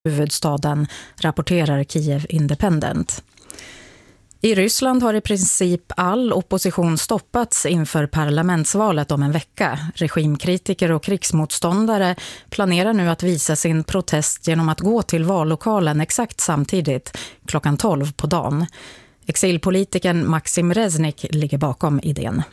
huvudstaden, rapporterar Kiev Independent. I Ryssland har i princip all opposition stoppats inför parlamentsvalet om en vecka. Regimkritiker och krigsmotståndare planerar nu att visa sin protest genom att gå till vallokalen exakt samtidigt, klockan 12 på dagen. Exilpolitikern Maxim Reznik ligger bakom idén.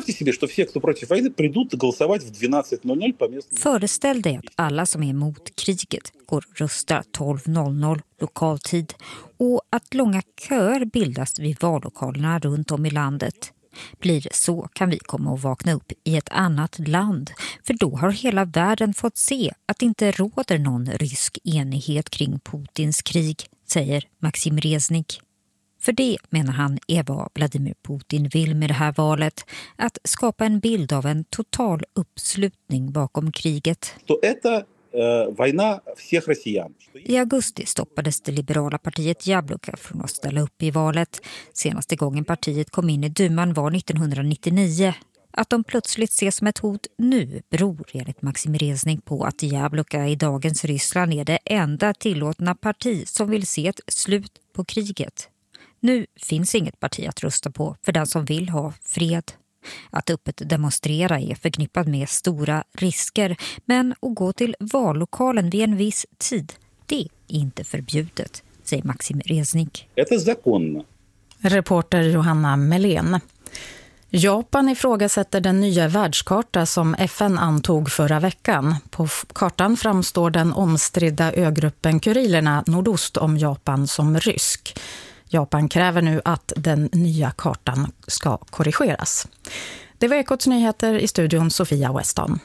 Föreställ dig att alla som är emot kriget går och röstar 12.00 lokal tid och att långa köer bildas vid vallokalerna runt om i landet. Blir det så kan vi komma att vakna upp i ett annat land, för då har hela världen fått se att det inte råder någon rysk enighet kring Putins krig, säger Maxim Reznik. För det, menar han, är vad Vladimir Putin vill med det här valet, att skapa en bild av en total uppslutning bakom kriget. I augusti stoppades det liberala partiet Jabloko från att ställa upp i valet. Senaste gången partiet kom in i Duman var 1999. Att de plötsligt ses som ett hot nu beror enligt Maxim Reznik på att Jabloko i dagens Ryssland är det enda tillåtna parti som vill se ett slut på kriget. Nu finns inget parti att rösta på för den som vill ha fred. Att öppet demonstrera är förknippat med stora risker, men att gå till vallokalen vid en viss tid, det är inte förbjudet, säger Maxim Reznik. Reporter Johanna Melén. Japan ifrågasätter den nya världskarta som FN antog förra veckan. På kartan framstår den omstridda ögruppen Kurilerna nordost om Japan som rysk. Japan kräver nu att den nya kartan ska korrigeras. Det var Ekots nyheter, i studion Sofia Weston.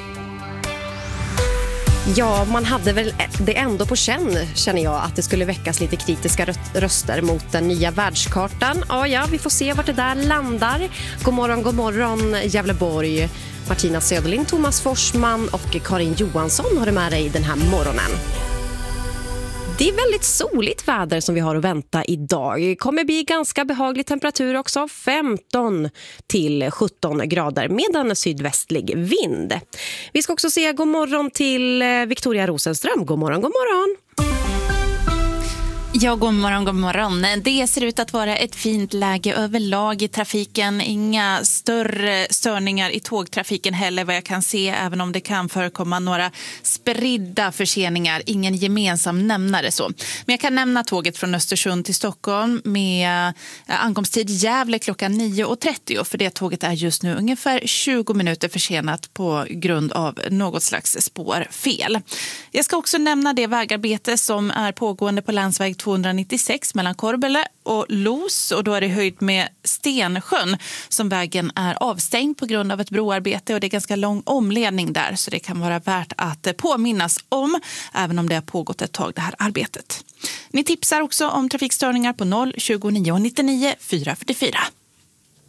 Ja, man hade väl det ändå på känner jag, att det skulle väckas lite kritiska röster mot den nya världskartan. Ja, vi får se vart det där landar. God morgon Gävleborg. Martina Söderlind, Thomas Forsman och Karin Johansson har det med dig den här morgonen. Det är väldigt soligt väder som vi har att vänta idag. Det kommer bli ganska behaglig temperatur också. 15 till 17 grader med en sydvästlig vind. Vi ska också säga god morgon till Victoria Rosenström. God morgon. Ja, god morgon. Det ser ut att vara ett fint läge överlag i trafiken. Inga större störningar i tågtrafiken heller vad jag kan se, även om det kan förekomma några spridda förseningar. Ingen gemensam nämnare så. Men jag kan nämna tåget från Östersund till Stockholm med ankomsttid Gävle klockan 9.30. För det tåget är just nu ungefär 20 minuter försenat på grund av något slags spårfel. Jag ska också nämna det vägarbete som är pågående på länsväg 296 mellan Korbele och Los, och då är det höjd med Stensjön som vägen är avstängd på grund av ett broarbete, och det är ganska lång omledning där, så det kan vara värt att påminnas om även om det har pågått ett tag det här arbetet. Ni tipsar också om trafikstörningar på 029 99 444.